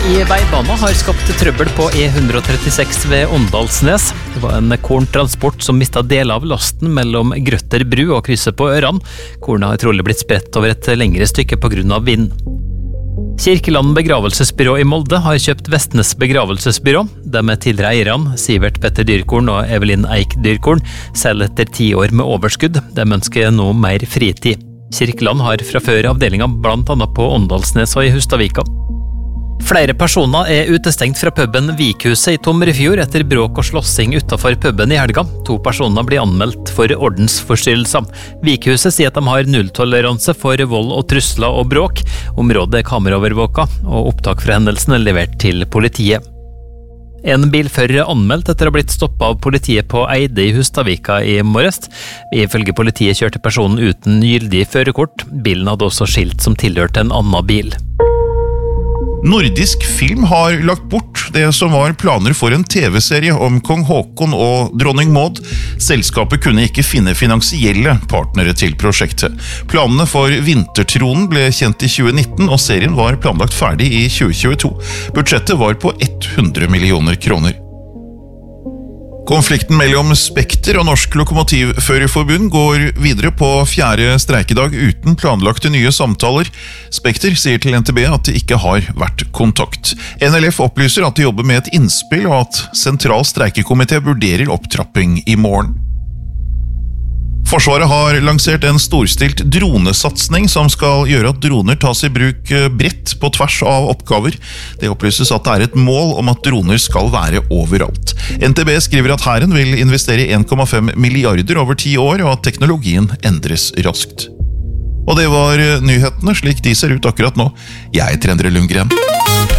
i veibana har skapt trøbbel på E136 ved Åndalsnes. Det var en korntransport som mistet deler av lasten mellom Grøtter bru og krysset på Øran. Kornet har trolig blitt spredt over et lengre stykke på grunn av vind. Kirkeland begravelsesbyrå i Molde har kjøpt Vestnes begravelsesbyrå. De tidligere eierne, Sivert Petter Dyrkorn og Evelyn Eik Dyrkorn, selv etter 10 år med overskudd. De ønsker nå mer fritid. Kirkeland har fra før avdelingen blant annet på Åndalsnes og i Hustadvika. Flere personer er utestengt fra puben Vikhuset i Tomrefjord etter bråk og slåssing utenfor puben i helga. 2 personer blir anmeldt for ordensforstyrrelser. Vikhuset sier at de har nulltoleranse for vold og trusler og bråk. Området er kameraovervåka, og opptak fra hendelsen er levert til politiet. En bilfører er anmeldt etter å ha blitt stoppet av politiet på Eide i Hustadvika i morges. Ifølge politiet kjørte personen uten gyldig førerkort. Bilen hadde også skilt som tilhørte en annen bil. Nordisk Film har lagt bort det som var planer for en TV-serie om kong Haakon og dronning Maud. Selskapet kunne ikke finne finansielle partnere til prosjektet. Planene for Vintertronen ble kjent i 2019, og serien var planlagt ferdig i 2022. Budsjettet var på 100 millioner kroner. Konflikten mellom Spekter og Norsk Lokomotivførerforbund går videre på 4. streikedag uten planlagte nye samtaler. Spekter sier til NTB at det ikke har vært kontakt. NLF opplyser at de jobber med et innspill, og at sentral streikekomité vurderer opptrapping i morgen. Forsvaret har lansert en storstilt dronesatsning som skal gjøre at droner tas i bruk bredt på tvers av oppgaver. Det opplyses at det er et mål om at droner skal være overalt. NTB skriver at hæren vil investere 1,5 milliarder over 10 år, og at teknologien endres raskt. Og det var nyhetene slik de ser ut akkurat nå. Jeg heter Endre Lundgren.